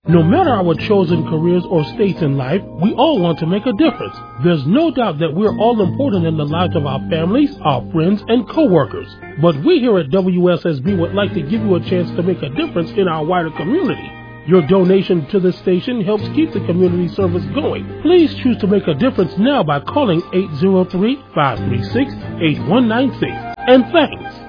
No matter our chosen careers or states in life, we all want to make a difference. There's no doubt that we're all important in the lives of our families, our friends, and co-workers. But we here at WSSB would like to give you a chance to make a difference in our wider community. Your donation to this station helps keep the community service going. Please choose to make a difference now by calling 803-536-8196. And thanks.